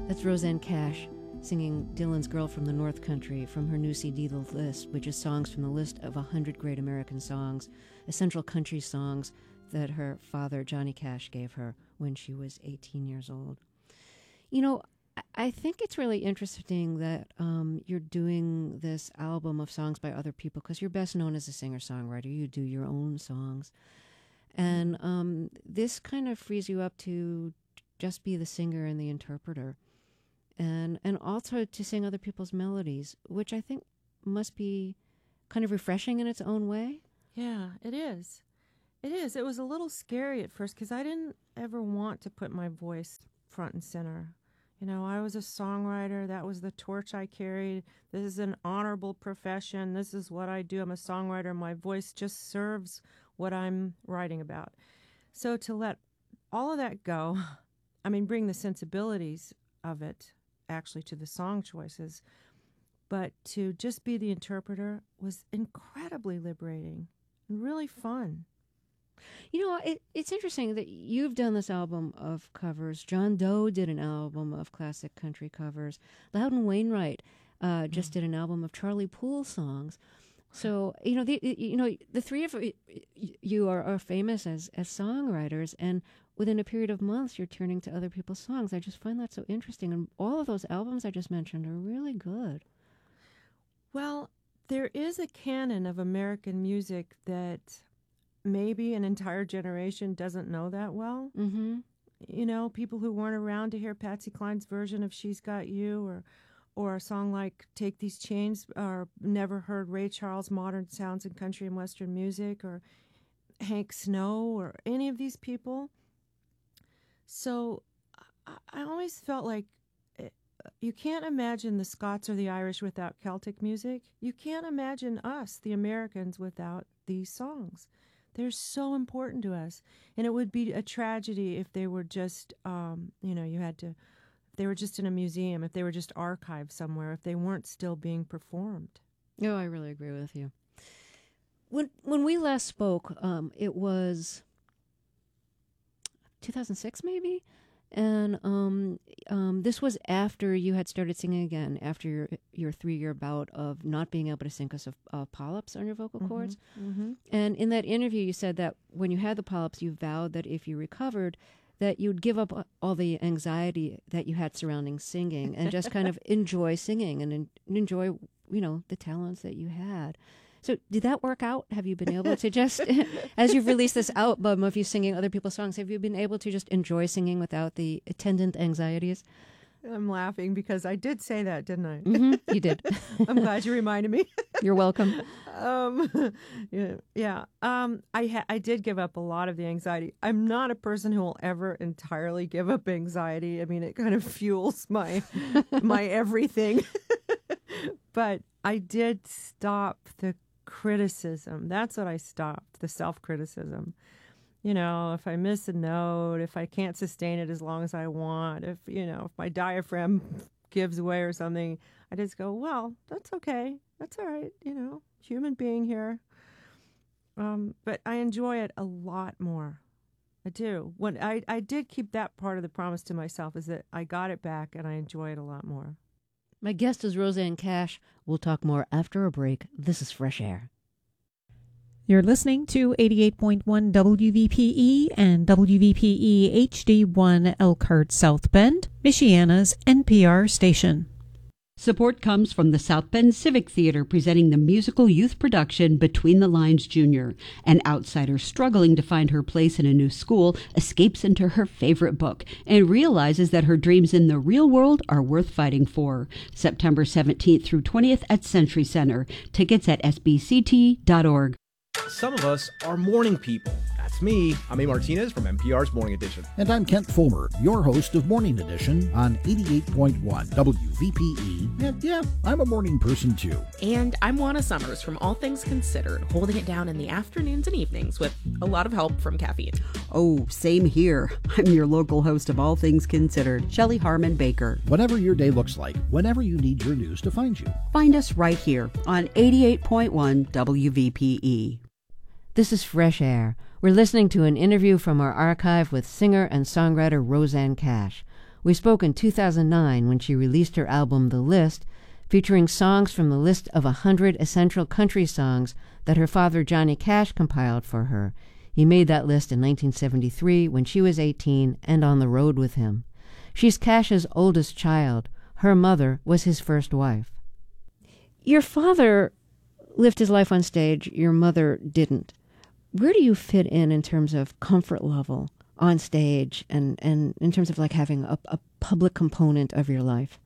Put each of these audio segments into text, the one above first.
That's Rosanne Cash singing Dylan's Girl from the North Country from her new CD, The List, which is songs from the list of 100 great American songs, essential country songs that her father, Johnny Cash, gave her when she was 18 years old. You know, I think it's really interesting that you're doing this album of songs by other people because you're best known as a singer-songwriter. You do your own songs. And this kind of frees you up to just be the singer and the interpreter. And also to sing other people's melodies, which I think must be kind of refreshing in its own way. Yeah, it is. It is. It was a little scary at first because I didn't ever want to put my voice front and center. You know, I was a songwriter. That was the torch I carried. This is an honorable profession. This is what I do. I'm a songwriter. My voice just serves what I'm writing about. So to let all of that go, I mean, bring the sensibilities of it actually to the song choices, but to just be the interpreter was incredibly liberating and really fun. You know, it's interesting that you've done this album of covers. John Doe did an album of classic country covers. Loudon Wainwright just did an album of Charlie Poole songs. So, the three of you are famous as songwriters, and within a period of months, you're turning to other people's songs. I just find that so interesting. And all of those albums I just mentioned are really good. Well, there is a canon of American music that maybe an entire generation doesn't know that well. Mm-hmm. You know, people who weren't around to hear Patsy Cline's version of She's Got You, or a song like Take These Chains, or never heard Ray Charles' Modern Sounds in Country and Western Music, or Hank Snow, or any of these people. So I always felt like you can't imagine the Scots or the Irish without Celtic music. You can't imagine us, the Americans, without these songs. They're so important to us. And it would be a tragedy if they were just, if they were just in a museum, if they were just archived somewhere, if they weren't still being performed. No, I really agree with you. When we last spoke, it was 2006 maybe, and this was after you had started singing again, after your 3-year bout of not being able to sing because of polyps on your vocal cords. Mm-hmm. And in that interview, you said that when you had the polyps, you vowed that if you recovered, that you'd give up all the anxiety that you had surrounding singing and just kind of enjoy singing and enjoy, the talents that you had. So did that work out? Have you been able to just, as you've released this album of you singing other people's songs, have you been able to just enjoy singing without the attendant anxieties? I'm laughing because I did say that, didn't I? Mm-hmm, you did. I'm glad you reminded me. You're welcome. I did give up a lot of the anxiety. I'm not a person who will ever entirely give up anxiety. I mean, it kind of fuels my everything. But I did stop the criticism. That's what I stopped, the self-criticism. You know, if I miss a note, if I can't sustain it as long as I want, if my diaphragm gives way or something, I just go, well, that's okay. That's all right. Human being here. But I enjoy it a lot more. I do. When I did keep that part of the promise to myself, is that I got it back and I enjoy it a lot more. My guest is Rosanne Cash. We'll talk more after a break. This is Fresh Air. You're listening to 88.1 WVPE and WVPE HD1 Elkhart South Bend, Michiana's NPR station. Support comes from the South Bend Civic Theater, presenting the musical youth production Between the Lines Junior. An outsider struggling to find her place in a new school escapes into her favorite book and realizes that her dreams in the real world are worth fighting for. September 17th through 20th at Century Center. Tickets at sbct.org. Some of us are morning people. That's me. I'm A. Martinez from NPR's Morning Edition. And I'm Kent Fulmer, your host of Morning Edition on 88.1 WVPE. And yeah, I'm a morning person too. And I'm Juana Summers from All Things Considered, holding it down in the afternoons and evenings with a lot of help from caffeine. Oh, same here. I'm your local host of All Things Considered, Shelley Harmon Baker. Whatever your day looks like, whenever you need your news to find you. Find us right here on 88.1 WVPE. This is Fresh Air. We're listening to an interview from our archive with singer and songwriter Rosanne Cash. We spoke in 2009 when she released her album The List, featuring songs from the list of 100 essential country songs that her father Johnny Cash compiled for her. He made that list in 1973 when she was 18 and on the road with him. She's Cash's oldest child. Her mother was his first wife. Your father lived his life on stage. Your mother didn't. Where do you fit in terms of comfort level on stage and in terms of like having a public component of your life?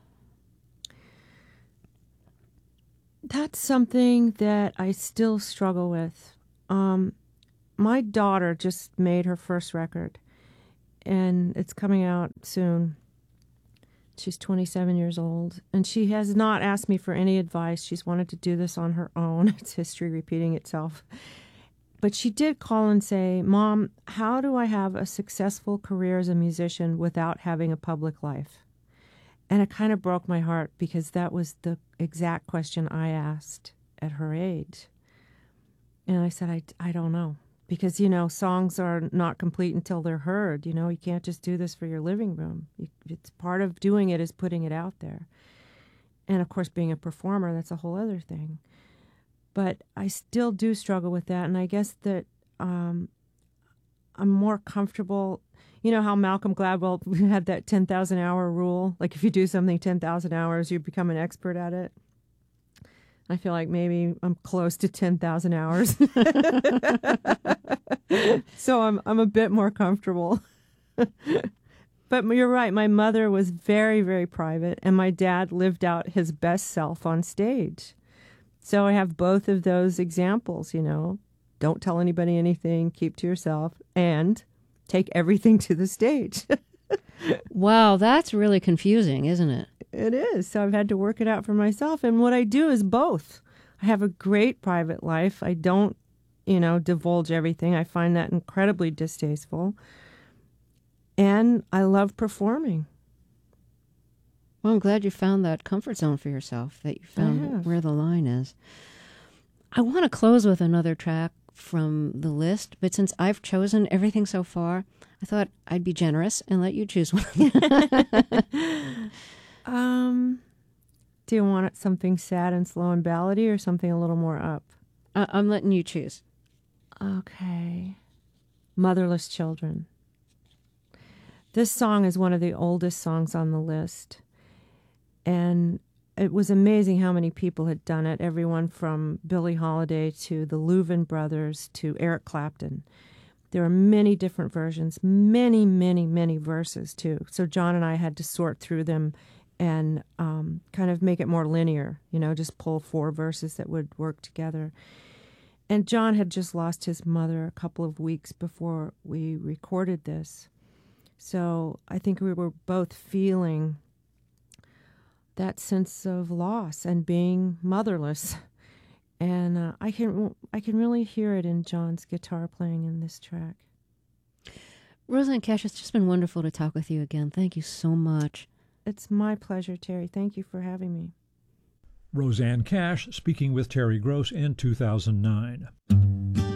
That's something that I still struggle with. My daughter just made her first record, and it's coming out soon. She's 27 years old, and she has not asked me for any advice. She's wanted to do this on her own. It's history repeating itself. But she did call and say, "Mom, how do I have a successful career as a musician without having a public life?" And it kind of broke my heart because that was the exact question I asked at her age. And I said, I don't know. Because, songs are not complete until they're heard. You can't just do this for your living room. It's part of doing it is putting it out there. And, of course, being a performer, that's a whole other thing. But I still do struggle with that. And I guess that I'm more comfortable. You know how Malcolm Gladwell had that 10,000 hour rule? Like if you do something 10,000 hours, you become an expert at it. I feel like maybe I'm close to 10,000 hours. So I'm a bit more comfortable. But you're right. My mother was very, very private, and my dad lived out his best self on stage. So I have both of those examples, Don't tell anybody anything, keep to yourself, and take everything to the stage. Wow, that's really confusing, isn't it? It is. So I've had to work it out for myself. And what I do is both. I have a great private life. I don't, divulge everything. I find that incredibly distasteful. And I love performing. Well, I'm glad you found that comfort zone for yourself, that you found where the line is. I want to close with another track from the list, but since I've chosen everything so far, I thought I'd be generous and let you choose one. Do you want something sad and slow and ballady or something a little more up? I'm letting you choose. Okay. Motherless Children. This song is one of the oldest songs on the list. And it was amazing how many people had done it, everyone from Billie Holiday to the Louvin Brothers to Eric Clapton. There are many different versions, many, many, many verses, too. So John and I had to sort through them and kind of make it more linear, just pull 4 verses that would work together. And John had just lost his mother a couple of weeks before we recorded this. So I think we were both feeling that sense of loss and being motherless. And I can really hear it in John's guitar playing in this track. Rosanne Cash, it's just been wonderful to talk with you again. Thank you so much. It's my pleasure, Terry. Thank you for having me. Rosanne Cash speaking with Terry Gross in 2009.